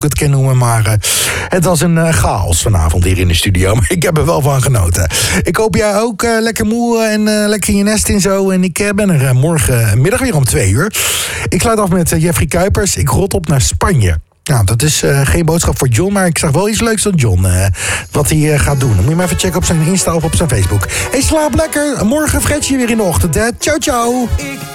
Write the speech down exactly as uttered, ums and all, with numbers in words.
het kan noemen, maar uh, het was een uh, chaos vanavond hier in de studio. Maar ik heb er wel van genoten. Ik hoop jij ook uh, lekker moe en uh, lekker in je nest en zo. En ik uh, ben er uh, morgenmiddag weer om twee uur. Ik sluit af met uh, Jeffrey Kuipers. Ik rot op naar Spanje. Nou, dat is uh, geen boodschap voor John, maar ik zag wel iets leuks van John. Uh, wat hij uh, gaat doen. Dan moet je maar even checken op zijn Insta of op zijn Facebook. Hey, slaap lekker. Morgen Fredje weer in de ochtend, hè. Ciao, ciao.